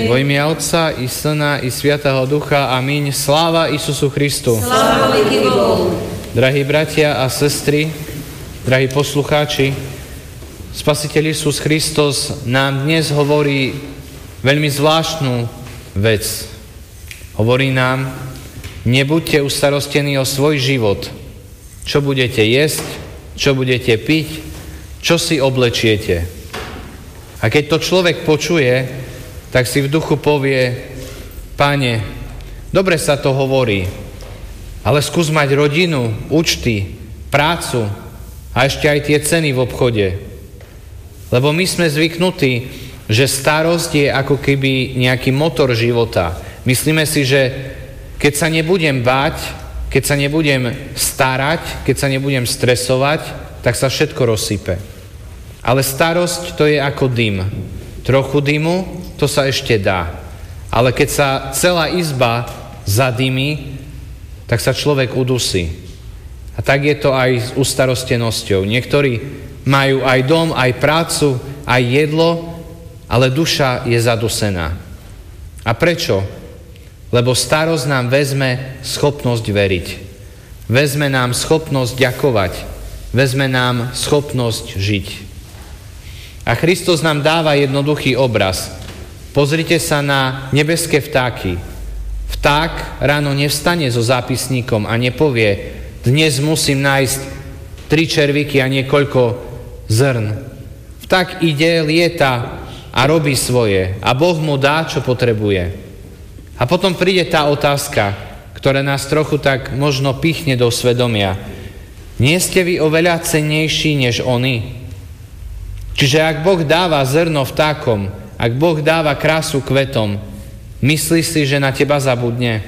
Vo imię Otca i Syna i Svätého Ducha. Amen. Sláva Isusu Christu. Sláva Bohu. Drahí bratia a sestry, drahí poslucháči, Spasiteľ Isus Kristus nám dnes hovorí veľmi zvláštnu vec. Hovorí nám, nebuďte ustarostení o svoj život. Čo budete jesť, čo budete piť, čo si oblečiete. A keď to človek počuje, tak si v duchu povie, Pane, dobre sa to hovorí, ale skús mať rodinu, účty, prácu a ešte aj tie ceny v obchode. Lebo my sme zvyknutí, že starosť je ako keby nejaký motor života. Myslíme si, že keď sa nebudem báť, keď sa nebudem starať, keď sa nebudem stresovať, tak sa všetko rozsype. Ale starosť to je ako dym. Trochu dymu, to sa ešte dá. Ale keď sa celá izba zadymí, tak sa človek udusí. A tak je to aj s ustarostenosťou. Niektorí majú aj dom, aj prácu, aj jedlo, ale duša je zadusená. A prečo? Lebo starosť nám vezme schopnosť veriť. Vezme nám schopnosť ďakovať. Vezme nám schopnosť žiť. A Kristus nám dáva jednoduchý obraz. Pozrite sa na nebeské vtáky. Vták ráno nevstane so zápisníkom a nepovie, dnes musím nájsť 3 červíky a niekoľko zrn. Vták ide, lieta a robí svoje. A Boh mu dá, čo potrebuje. A potom príde tá otázka, ktorá nás trochu tak možno pichne do svedomia. Nie ste vy oveľa cennejší než oni? Čiže ak Boh dáva zrno vtákom, ak Boh dáva krásu kvetom, myslíš si, že na teba zabudne?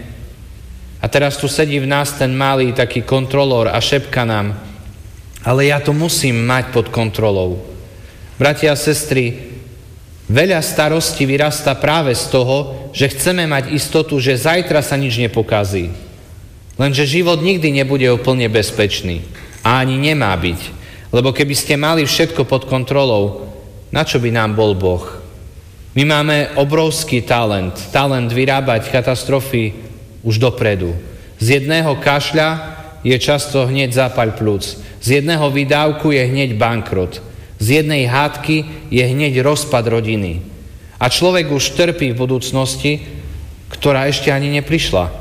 A teraz tu sedí v nás ten malý taký kontrolór a šepka nám, ale ja to musím mať pod kontrolou. Bratia a sestry, veľa starostí vyrastá práve z toho, že chceme mať istotu, že zajtra sa nič nepokazí. Lenže život nikdy nebude úplne bezpečný. A ani nemá byť. Lebo keby ste mali všetko pod kontrolou, na čo by nám bol Boh? My máme obrovský talent vyrábať katastrofy už dopredu. Z jedného kašľa je často hneď zápaľ plúc. Z jedného výdavku je hneď bankrot. Z jednej hádky je hneď rozpad rodiny. A človek už trpí v budúcnosti, ktorá ešte ani neprišla.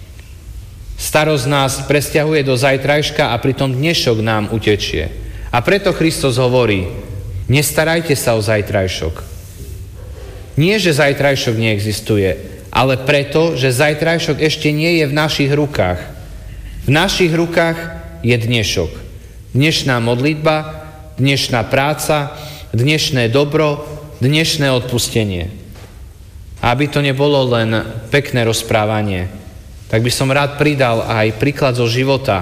Starosť nás presťahuje do zajtrajška a pritom dnešok nám utečie. A preto Kristus hovorí, nestarajte sa o zajtrajšok. Nie, že zajtrajšok neexistuje, ale preto, že zajtrajšok ešte nie je v našich rukách. V našich rukách je dnešok. Dnešná modlitba, dnešná práca, dnešné dobro, dnešné odpustenie. A aby to nebolo len pekné rozprávanie, tak by som rád pridal aj príklad zo života.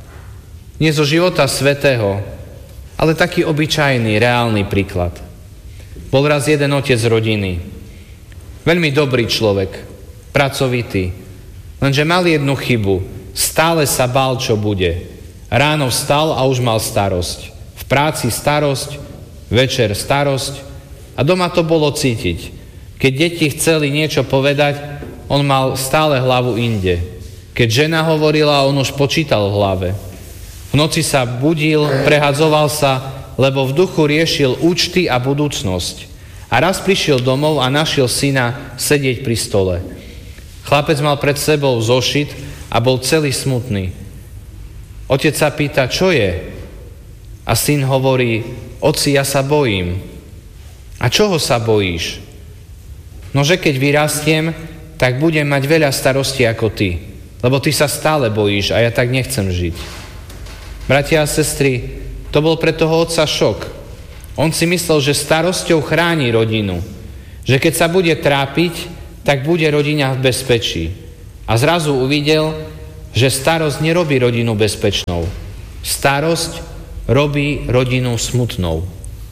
Nie zo života svätého, ale taký obyčajný, reálny príklad. Bol raz jeden otec rodiny. Veľmi dobrý človek, pracovitý. Lenže mal jednu chybu. Stále sa bál, čo bude. Ráno vstal a už mal starosť. V práci starosť, večer starosť a doma to bolo cítiť. Keď deti chceli niečo povedať, on mal stále hlavu inde. Keď žena hovorila, on už počítal v hlave. V noci sa budil, prehadzoval sa, lebo v duchu riešil účty a budúcnosť. A raz prišiel domov a našiel syna sedieť pri stole. Chlapec mal pred sebou zošit a bol celý smutný. Otec sa pýta, čo je? A syn hovorí, oci, ja sa bojím. A čoho sa bojíš? Nože keď vyrastiem, tak budem mať veľa starostí ako ty. Lebo ty sa stále bojíš a ja tak nechcem žiť. Bratia a sestry, to bol pre toho otca šok. On si myslel, že starosťou chráni rodinu. Že keď sa bude trápiť, tak bude rodina v bezpečí. A zrazu uvidel, že starosť nerobí rodinu bezpečnou. Starosť robí rodinu smutnou.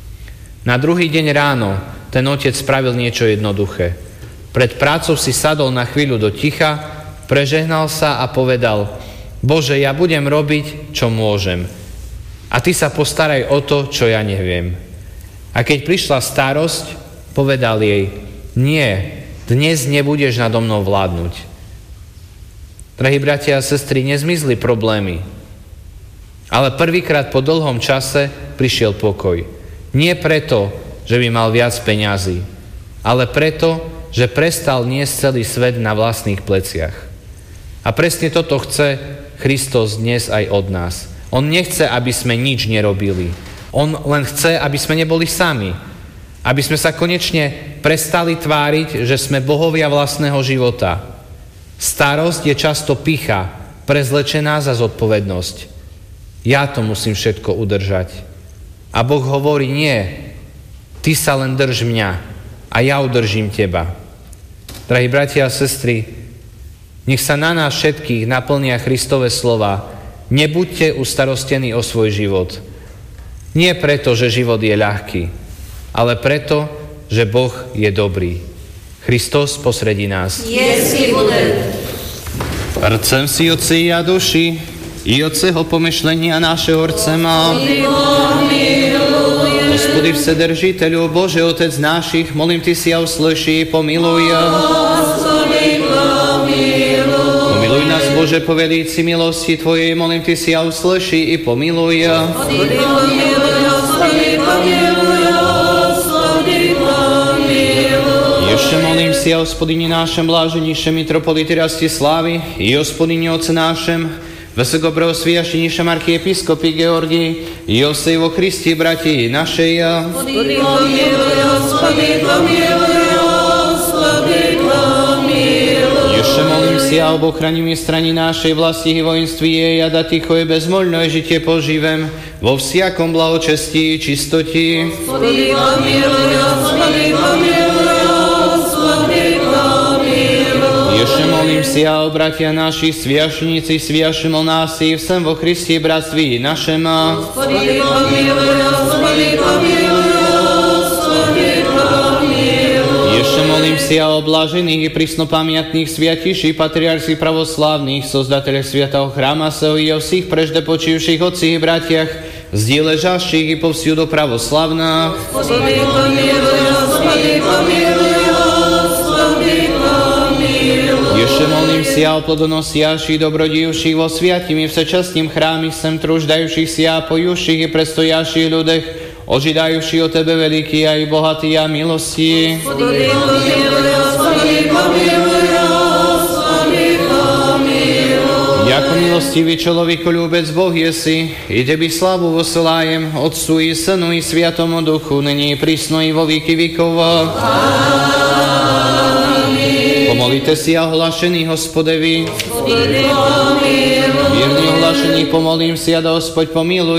Na druhý deň ráno ten otec spravil niečo jednoduché. Pred prácou si sadol na chvíľu do ticha, prežehnal sa a povedal, Bože, ja budem robiť, čo môžem. A ty sa postaraj o to, čo ja neviem. A keď prišla starosť, povedal jej, nie, dnes nebudeš nado mnou vládnuť. Drahí bratia a sestry, nezmizli problémy, ale prvýkrát po dlhom čase prišiel pokoj. Nie preto, že by mal viac peňazí, ale preto, že prestal niesť celý svet na vlastných pleciach. A presne toto chce Kristus dnes aj od nás. On nechce, aby sme nič nerobili. On len chce, aby sme neboli sami. Aby sme sa konečne prestali tváriť, že sme bohovia vlastného života. Starosť je často pýcha, prezlečená za zodpovednosť. Ja to musím všetko udržať. A Boh hovorí, nie, ty sa len drž mňa a ja udržím teba. Drahí bratia a sestry, nech sa na nás všetkých naplnia Kristove slova. Nebuďte ustarostení o svoj život. Nie preto, že život je ľahký, ale preto, že Boh je dobrý. Kristus posredí nás. Srdcem si, Otci a duši, i od svého pomyšlenia našeho chcema. Господи Вседержителю, Боже Отец наших, молим Ти ся услыши и помилуй. Помилуй нас, Боже, по велиci милости Твоей, молим Ти ся услыши и помилуй. Еще молим ся, Господине нашем, блаженнейшем митрополите Ростиславе, и Господине Отце нашем, Высокопреосвященнейшем архиепископе Георгии, и о всей во Христе, братья наши. Господи, помилуй, Господи, помилуй, Господи, помилуй. Еще молим ся об охранении страны нашей, власти и воинстве, а да тихое безмольное житие поживем во всяком благочестии и чистоте. Господи, помилуй, Господи, помилуй. Еще молим ся о братья наши, священницы, свящему нас и всем во Христе братстве нашем. Господи, помилуй, Господи, помилуй, Господи, помилуй. Еще молим ся о блаженных и преснопамятных святейших патриархов православных, создателях святого храма сего и о всех прежде почивших отцах и братьях, зди лежащих и повсюду православных. Господи, помилуй, Господи, помилуй. Еще молим ся о плодоносящих, добродивших во святим и всечестным храме, всем труждающихся, поющих и предстоящих людях, ожидающих от Тебе великие и богатые милости. Господи, помилуй, Господи, помилуй, Господи, помилуй. Яко милостивый человеколюбец Бог еси, и Тебе славу воссылаем, Отцу и Сыну и Святому Духу, ныне и присно и во веки веков. Помолите си оглашеný Господеvi. Вірні оглашені, помолимся, да Господь помилуй.